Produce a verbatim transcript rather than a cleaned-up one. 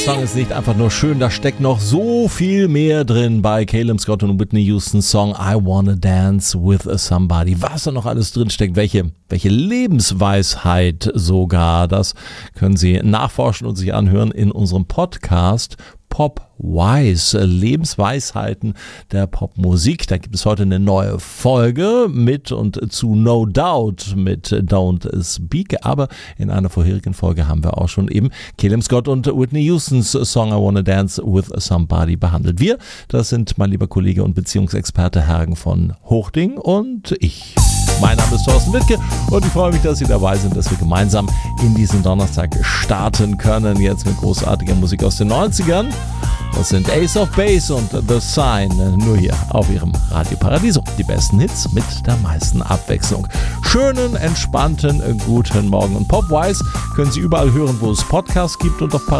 Song ist nicht einfach nur schön, da steckt noch so viel mehr drin bei Caleb Scott und Whitney Houstons Song I Wanna Dance with Somebody. Was da noch alles drin steckt, welche, welche Lebensweisheit sogar, das können Sie nachforschen und sich anhören in unserem Podcast Popwise, Lebensweisheiten der Popmusik. Da gibt es heute eine neue Folge mit und zu No Doubt mit Don't Speak, aber in einer vorherigen Folge haben wir auch schon eben Caleb Scott und Whitney Houstons Song I Wanna Dance with Somebody behandelt. Wir, das sind mein lieber Kollege und Beziehungsexperte Hergen von Hochding und ich. Mein Name ist Thorsten Wittke und ich freue mich, dass Sie dabei sind, dass wir gemeinsam in diesen Donnerstag starten können. Jetzt mit großartiger Musik aus den neunzigern. Das sind Ace of Base und The Sign, nur hier auf Ihrem Radio Paradiso. Die besten Hits mit der meisten Abwechslung. Schönen, entspannten, guten Morgen. Und Popwise können Sie überall hören, wo es Podcasts gibt und auf Paradiso.